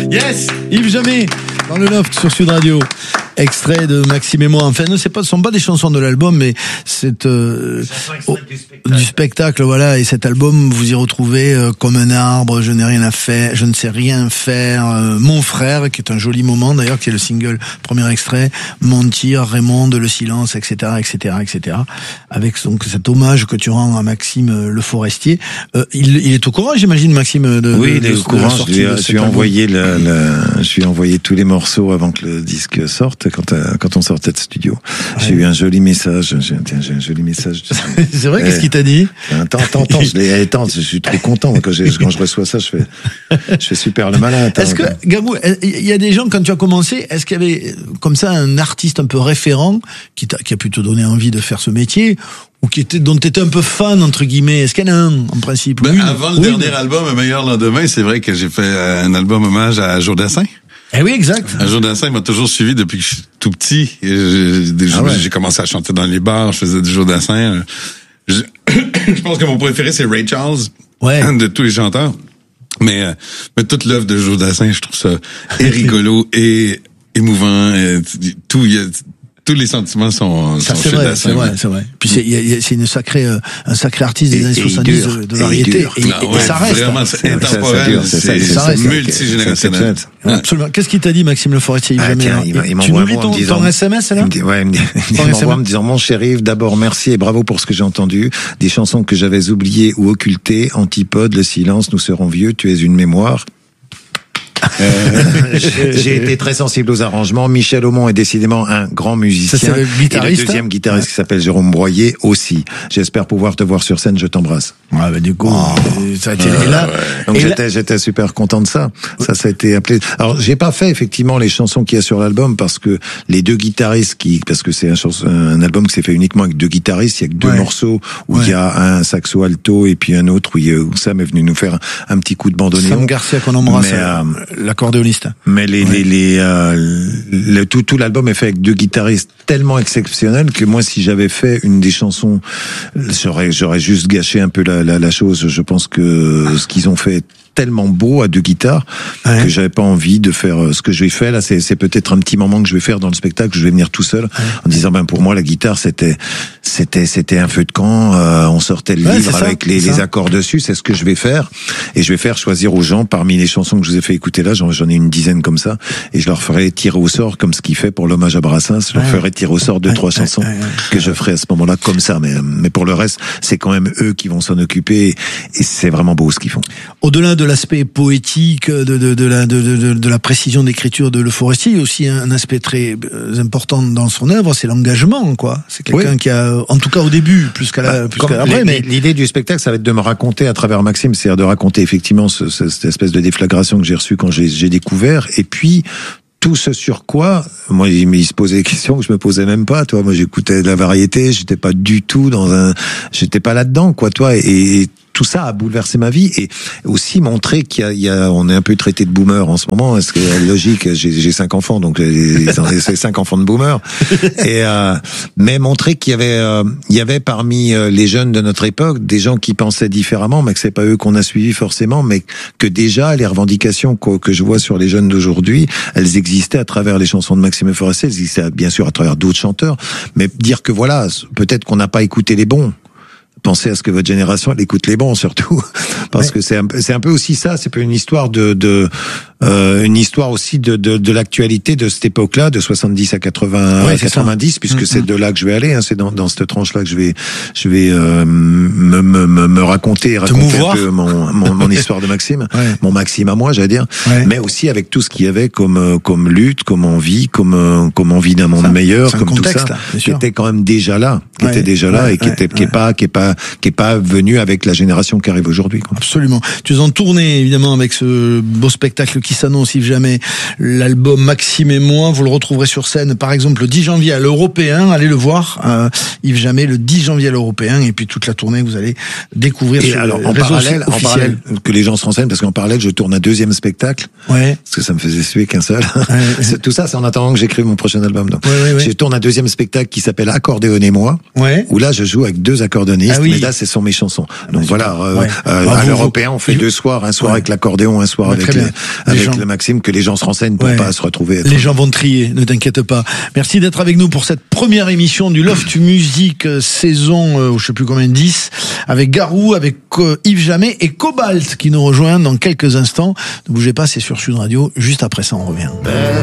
Yes, Yves Jamais dans le Loft sur Sud Radio. Extrait de Maxime et moi. Enfin, ce ne sont pas des chansons de l'album, mais c'est du spectacle, voilà. Et cet album, vous y retrouvez Comme un arbre, Je n'ai rien à faire, Je ne sais rien faire, Mon frère, qui est un joli moment d'ailleurs, qui est le single, premier extrait, Mentir, Raymond, Le silence, etc., etc., etc. Avec donc cet hommage que tu rends à Maxime Le Forestier. Il est au courant, j'imagine, Maxime. Oui, il est au courant. Je lui ai envoyé tous les morceaux avant que le disque sorte. Quand on sortait de studio, j'ai eu un joli message. J'ai un joli message. C'est vrai, qu'est-ce qu'il t'a dit? Attends, je suis trop content quand je reçois ça. Je fais super le malin. Est-ce que, Gabou, il y a des gens, quand tu as commencé, est-ce qu'il y avait comme ça un artiste un peu référent qui a pu te donner envie de faire ce métier, ou dont tu étais un peu fan, entre guillemets? Est-ce qu'il y en a un, en principe? Avant le dernier album, Un meilleur lendemain, c'est vrai que j'ai fait un album hommage à Jodassin. Eh oui, exact. Jodassin m'a toujours suivi depuis que je suis tout petit. J'ai commencé à chanter dans les bars, je faisais du Jodassin. Je pense que mon préféré, c'est Ray Charles. Ouais. De tous les chanteurs. Mais toute l'œuvre de Jodassin, je trouve ça rigolo et émouvant. Tous les sentiments sont c'est vrai, c'est vrai. Puis c'est un sacré artiste des années 70 de variété. Et ça reste. Vraiment, c'est intemporel. C'est multigénérationnel. Absolument. Qu'est-ce qu'il t'a dit, Maxime Le Forestier? Il tu nous lis ton SMS, là? Ouais, il m'envoie en me disant, mon cher Yves, d'abord merci et bravo pour ce que j'ai entendu. Des chansons que j'avais oubliées ou occultées. Antipode, Le silence, Nous serons vieux, Tu es une mémoire. J'ai été très sensible aux arrangements. Michel Aumont est décidément un grand musicien. Ça, c'est le guitariste, et le deuxième guitariste qui s'appelle Jérôme Broyer aussi. J'espère pouvoir te voir sur scène. Je t'embrasse. Ouais, bah, du coup, ça a été là. Donc j'étais super content de ça. Ça a été appelé. Alors j'ai pas fait effectivement les chansons qu'il y a sur l'album parce que les deux guitaristes parce que c'est un album qui s'est fait uniquement avec deux guitaristes. Il y a que deux morceaux où il y a un saxo alto et puis un autre où Sam est venu nous faire un petit coup de bandoneon. Sam Garcia qu'on embrasse. L'accordéoniste. Mais tout l'album est fait avec deux guitaristes tellement exceptionnels que moi, si j'avais fait une des chansons, j'aurais juste gâché un peu la chose. Je pense que ce qu'ils ont fait tellement beau à deux guitares que j'avais pas envie de faire ce que je vais faire là. C'est peut-être un petit moment que je vais faire dans le spectacle. Je vais venir tout seul en disant pour moi la guitare c'était un feu de camp. On sortait le livre avec les accords dessus. C'est ce que je vais faire et je vais faire choisir aux gens parmi les chansons que je vous ai fait écouter là. J'en ai une dizaine comme ça et je leur ferai tirer au sort comme ce qu'il fait pour l'hommage à Brassens. Je leur ferai tirer au sort 2-3 chansons que je ferai à ce moment-là comme ça. Mais pour le reste, c'est quand même eux qui vont s'en occuper et c'est vraiment beau ce qu'ils font. Au-delà de l'aspect poétique, de la précision d'écriture de Le Forestier, il y a aussi un aspect très important dans son œuvre, c'est l'engagement, quoi. C'est quelqu'un qui a, en tout cas au début, plus qu'à l'après, mais l'idée du spectacle, ça va être de me raconter à travers Maxime, c'est-à-dire de raconter effectivement cette espèce de déflagration que j'ai reçue quand j'ai découvert, et puis tout ce sur quoi, moi, il se posait des questions que je me posais même pas, toi. Moi, j'écoutais de la variété, j'étais pas du tout j'étais pas là-dedans, quoi, toi, et tout ça a bouleversé ma vie et aussi montrer on est un peu traité de boomer en ce moment. Est-ce que logique, j'ai 5 enfants, donc c'est 5 enfants de boomer. Et mais montrer qu'il y avait parmi les jeunes de notre époque des gens qui pensaient différemment, mais que c'est pas eux qu'on a suivis forcément, mais que déjà les revendications que je vois sur les jeunes d'aujourd'hui, elles existaient à travers les chansons de Maxime Le Forestier, elles existaient bien sûr à travers d'autres chanteurs, mais dire que voilà, peut-être qu'on n'a pas écouté les bons. Pensez à ce que votre génération elle écoute les bons surtout parce que c'est un peu aussi ça, c'est une histoire une histoire aussi de l'actualité de cette époque-là, de 70 à 80 à 90 puisque c'est de là que je vais aller, c'est dans cette tranche-là que je vais me raconter un peu mon histoire de Maxime, mon Maxime à moi, j'allais dire, mais aussi avec tout ce qu'il y avait comme lutte, comme envie d'un monde meilleur, comme tout ça, qui était quand même déjà là, et qui est pas venu avec la génération qui arrive aujourd'hui, quoi. Absolument. Tu es en tournée évidemment avec ce beau spectacle qui s'annonce, Yves Jamais, l'album Maxime et moi. Vous le retrouverez sur scène par exemple le 10 janvier à l'Européen, allez le voir, Yves Jamais le 10 janvier à l'Européen, et puis toute la tournée vous allez découvrir sur les réseaux officiels. Que les gens se renseignent, parce qu'en parallèle je tourne un deuxième spectacle, parce que ça me faisait suer qu'un seul. Tout ça c'est en attendant que j'écrive mon prochain album, donc. Je tourne un deuxième spectacle qui s'appelle Accordéon et moi, où là je joue avec 2 accordéonistes, mais là ce sont mes chansons. Donc voilà, à l'Européen on fait 2 soirs, un soir avec l'accordéon, un soir avec avec la Maxime que les gens se renseignent pour pas se retrouver. Les gens vont trier, ne t'inquiète pas. Merci d'être avec nous pour cette première émission du Loft Music saison, je sais plus combien, 10, avec Garou, avec Yves Jamet et Cobalt qui nous rejoint dans quelques instants. Ne bougez pas, c'est sur Sud Radio. Juste après ça, on revient.